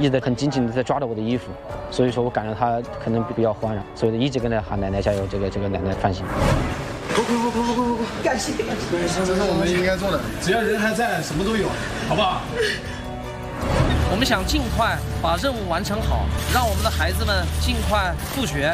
一直很紧紧的在抓着我的衣服，所以说我感到他可能比较慌张，所以一直跟他喊奶奶加油，这个奶奶放心。 快！感谢！这是我们应该做的，只要人还在，什么都有，好不好？ 我们想尽快把任务完成好，让我们的孩子们尽快复学。